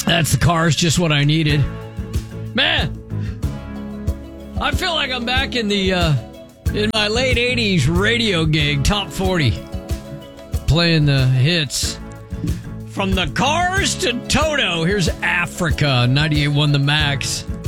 That's the Cars, Just What I Needed. Man, I feel like I'm back in my late 80s radio gig, Top 40. Playing the hits. From the Cars to Toto, here's Africa, 98.1 The Max.